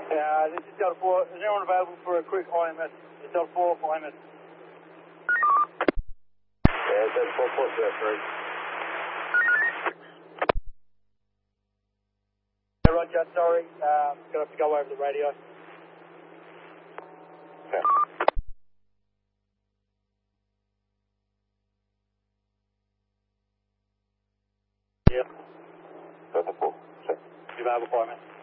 This is Delta 4. Is anyone available for a quick IMS? It's Delta 4 for IMS. Yeah, Delta 4, 403. Hey, Roger, sorry. Gonna have to go over the radio. Okay. Yeah. Delta 4, check. You available for IMS?